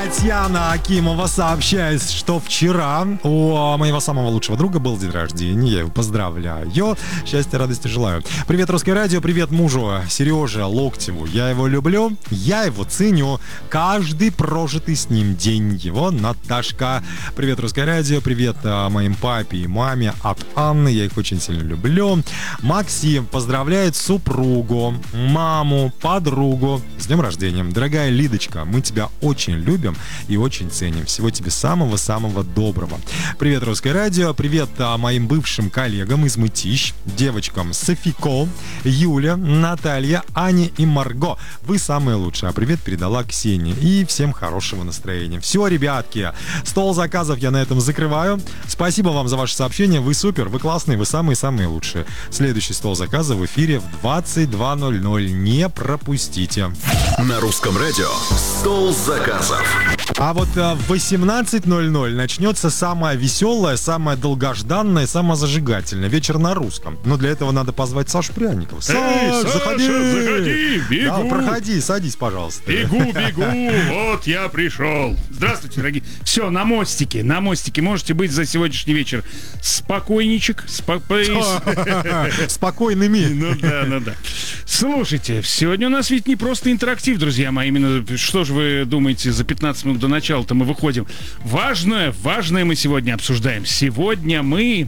Татьяна Акимова сообщает, что вчера у моего самого лучшего друга был день рождения. Я его поздравляю. Счастья, радости желаю. Привет, Русское радио. Привет мужу Сереже Локтеву. Я его люблю, я его ценю. Каждый прожитый с ним день. Его Наташка. Привет, Русское радио. Привет моим папе и маме от Анны. Я их очень сильно люблю. Максим поздравляет супругу, маму, подругу с днем рождения. Дорогая Лидочка, мы тебя очень любим и очень ценим. Всего тебе самого-самого доброго. Привет, Русское радио. Привет моим бывшим коллегам из Мытищ, девочкам Софико, Юля, Наталья, Аня и Марго. Вы самые лучшие. А привет передала Ксения. И всем хорошего настроения. Все, ребятки, стол заказов я на этом закрываю. Спасибо вам за ваше сообщение. Вы супер, вы классные, вы самые-самые лучшие. Следующий стол заказов в эфире в 22:00. Не пропустите. На Русском радио стол заказов. А вот в 18:00 начнется самое веселое, самое долгожданное, самое зажигательное. Вечер на русском. Но для этого надо позвать Сашу Пряникова. Саша, заходи, бегу. Да, проходи, садись, пожалуйста. Бегу, вот я пришел. Здравствуйте, дорогие. Все, на мостике. Можете быть за сегодняшний вечер спокойничек. Спокойными. Ну да. Слушайте, сегодня у нас ведь не просто интерактив, друзья мои. Именно, что же вы думаете, за 15 минут до начала-то мы выходим. Важное мы сегодня обсуждаем. Сегодня мы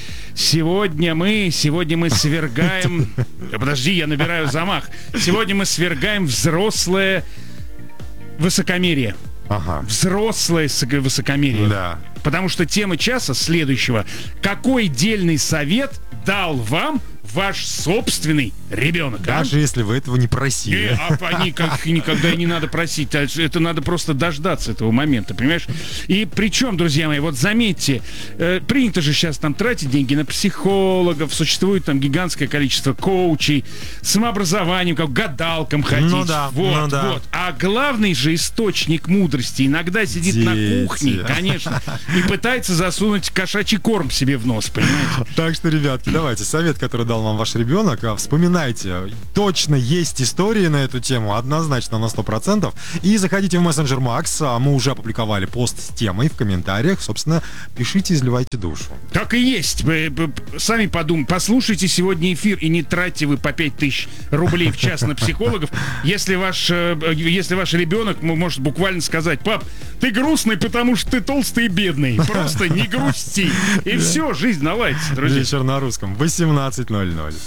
свергаем... Подожди, я набираю замах. Сегодня мы свергаем взрослое высокомерие. Ага. Взрослое высокомерие. Да. Потому что тема часа следующего. Какой дельный совет дал вам ваш собственный ребенок? Даже если вы этого не просили. Никогда и не надо просить. Это надо просто дождаться этого момента, понимаешь? И причем, друзья мои, вот заметьте, принято же сейчас там тратить деньги на психологов, существует там гигантское количество коучей, самообразованием, как гадалкам ходить. Ну да, вот. А главный же источник мудрости иногда сидит на кухне, конечно, и пытается засунуть кошачий корм себе в нос, понимаете? Так что, ребятки, давайте, совет, который дал вам ваш ребенок, вспоминайте. Точно есть истории на эту тему, однозначно на 100%. И заходите в мессенджер Макс, мы уже опубликовали пост с темой в комментариях. Собственно, пишите, изливайте душу. Так и есть. Вы сами подумайте, послушайте сегодня эфир и не тратьте вы по 5000 рублей в час на психологов, если ваш ребенок может буквально сказать: пап, ты грустный, потому что ты толстый и бедный. Просто не грусти. И все, жизнь наладится, друзья. Вечер на русском. 18:00.